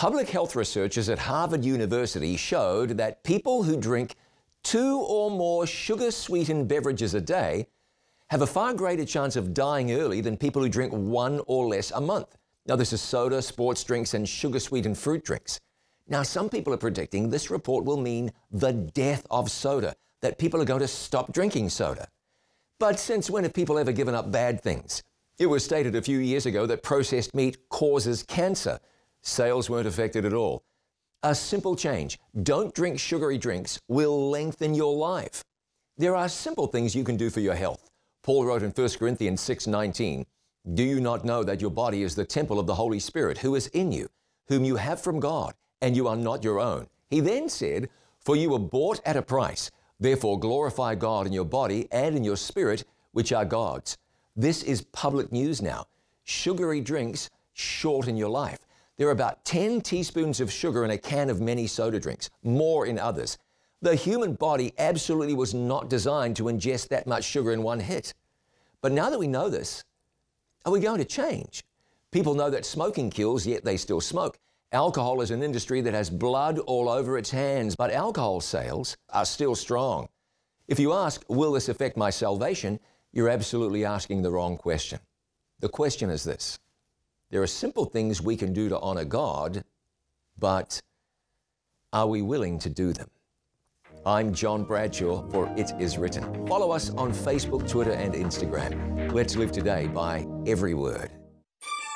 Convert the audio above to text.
Public health researchers at Harvard University showed that people who drink 2 or more sugar-sweetened beverages a day have a far greater chance of dying early than people who drink 1 or less a month. Now, this is soda, sports drinks, and sugar-sweetened fruit drinks. Now, some people are predicting this report will mean the death of soda, that people are going to stop drinking soda. But since when have people ever given up bad things? It was stated a few years ago that processed meat causes cancer. Sales weren't affected at all. A simple change, don't drink sugary drinks, will lengthen your life. There are simple things you can do for your health. Paul wrote in 1 Corinthians 6:19, "Do you not know that your body is the temple of the Holy Spirit who is in you, whom you have from God, and you are not your own?" He then said, "For you were bought at a price. Therefore glorify God in your body and in your spirit, which are God's." This is public news now. Sugary drinks shorten your life. There are about 10 teaspoons of sugar in a can of many soda drinks, more in others. The human body absolutely was not designed to ingest that much sugar in one hit. But now that we know this, are we going to change? People know that smoking kills, yet they still smoke. Alcohol is an industry that has blood all over its hands, but alcohol sales are still strong. If you ask, will this affect my salvation? You're absolutely asking the wrong question. The question is this: there are simple things we can do to honor God, but are we willing to do them? I'm John Bradshaw for It Is Written. Follow us on Facebook, Twitter, and Instagram. Let's live today by every word.